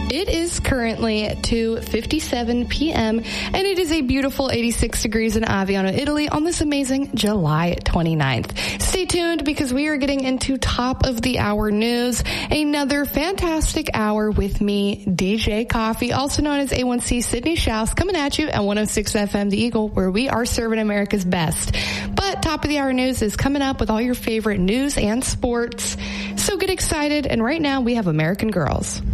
It is currently 2:57 p.m. and it is a beautiful 86 degrees in Aviano, Italy on this amazing July 29th. Stay tuned because we are getting into top of the hour news. Another fantastic hour with me, DJ Coffee, also known as A1C Sydney Schaus, coming at you at 106 FM The Eagle, where we are serving America's best. But top of the hour news is coming up with all your favorite news and sports. So get excited. And right now we have American Girls.